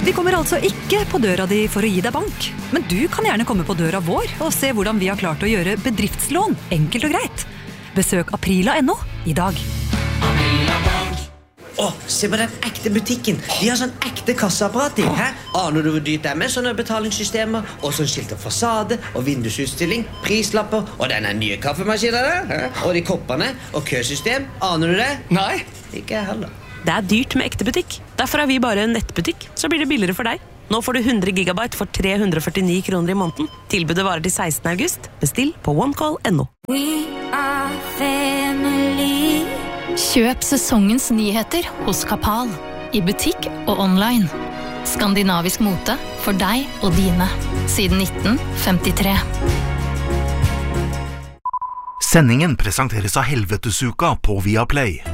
Vi kommer altså ikke på døra di for å gi deg bank, men du kan gjerne komme på døra vår og se hvordan vi har klart å gjøre bedriftslån enkelt og greit. Besøk aprila.no i dag. Se på den ekte butikken. De har sånn ekte kasseapparat i. Aner du hvor dyrt det med sånne betalingssystemer, og sånn skilt av fasade, og vindusutstilling, prislapper, og denne nye kaffemaskinen der, og de koppene, og køsystem. Aner du det? Nei. Ikke jeg heller. Det dyrt med ekte butikk. Derfor vi bare en nettbutikk, så blir det billigere for deg. Nå får du 100 gigabyte for 349 kroner i måneden. Tilbudet varer til 16. august. Bestill på onecall.no. We are family. Kjøp sesongens nyheter hos Kapal, i butikk og online. Skandinavisk mote for deg og dine, siden 1953. Sendingen presenteres av Helvetesuka på Viaplay.